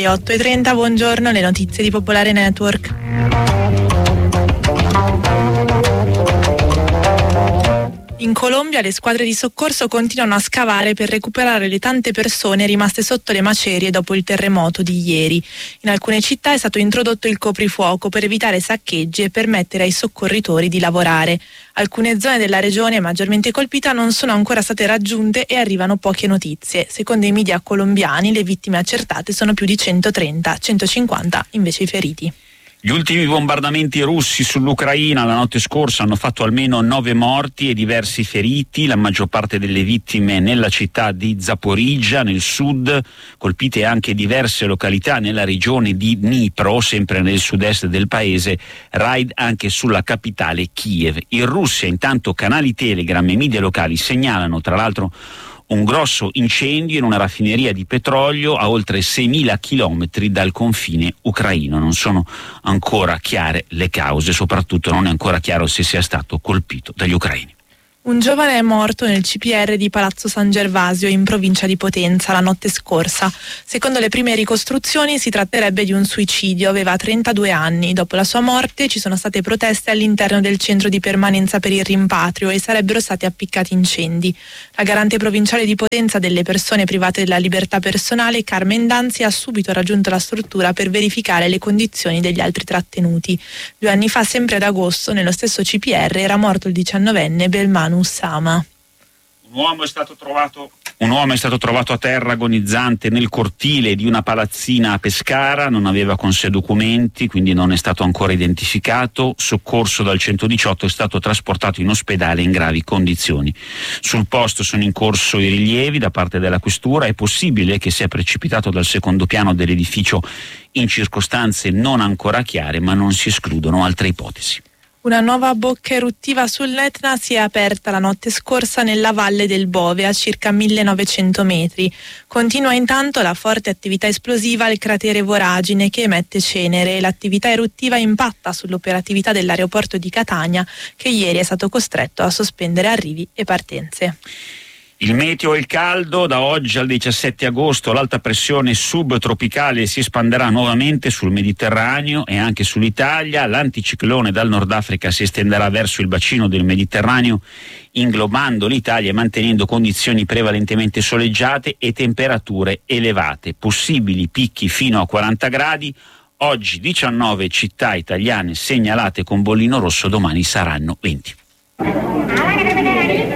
le 8:30, buongiorno, le notizie di Popolare Network. In Colombia le squadre di soccorso continuano a scavare per recuperare le tante persone rimaste sotto le macerie dopo il terremoto di ieri. In alcune città è stato introdotto il coprifuoco per evitare saccheggi e permettere ai soccorritori di lavorare. Alcune zone della regione maggiormente colpita non sono ancora state raggiunte e arrivano poche notizie. Secondo i media colombiani le vittime accertate sono più di 130, 150 invece i feriti. Gli ultimi bombardamenti russi sull'Ucraina la notte scorsa hanno fatto almeno 9 morti e diversi feriti, la maggior parte delle vittime nella città di Zaporizhzhia, nel sud, colpite anche diverse località nella regione di Dnipro, sempre nel sud-est del paese, raid anche sulla capitale Kiev. In Russia intanto canali Telegram e media locali segnalano tra l'altro un grosso incendio in una raffineria di petrolio a oltre 6.000 chilometri dal confine ucraino. Non sono ancora chiare le cause, soprattutto non è ancora chiaro se sia stato colpito dagli ucraini. Un giovane è morto nel CPR di Palazzo San Gervasio in provincia di Potenza la notte scorsa. Secondo le prime ricostruzioni si tratterebbe di un suicidio, aveva 32 anni. Dopo la sua morte ci sono state proteste all'interno del centro di permanenza per il rimpatrio e sarebbero stati appiccati incendi. La garante provinciale di Potenza delle persone private della libertà personale, Carmen Danzi, ha subito raggiunto la struttura per verificare le condizioni degli altri trattenuti. 2 anni fa, sempre ad agosto, nello stesso CPR era morto il 19enne Belmano Ussama. Un uomo è stato trovato a terra agonizzante nel cortile di una palazzina a Pescara, non aveva con sé documenti, quindi non è stato ancora identificato. Soccorso dal 118, è stato trasportato in ospedale in gravi condizioni. Sul posto sono in corso i rilievi da parte della questura, è possibile che sia precipitato dal secondo piano dell'edificio in circostanze non ancora chiare, ma non si escludono altre ipotesi. Una nuova bocca eruttiva sull'Etna si è aperta la notte scorsa nella valle del Bove, a circa 1900 metri. Continua intanto la forte attività esplosiva al cratere Voragine che emette cenere e l'attività eruttiva impatta sull'operatività dell'aeroporto di Catania, che ieri è stato costretto a sospendere arrivi e partenze. Il meteo e il caldo: da oggi al 17 agosto l'alta pressione subtropicale si espanderà nuovamente sul Mediterraneo e anche sull'Italia. L'anticiclone dal Nord Africa si estenderà verso il bacino del Mediterraneo, inglobando l'Italia e mantenendo condizioni prevalentemente soleggiate e temperature elevate, possibili picchi fino a 40 gradi. Oggi 19 città italiane segnalate con bollino rosso, domani saranno 20.